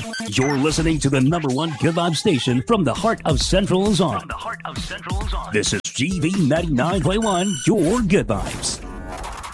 You're listening to the number one Good Vibes station from the heart of Central Luzon. This is GV 99.1, your Good Vibes.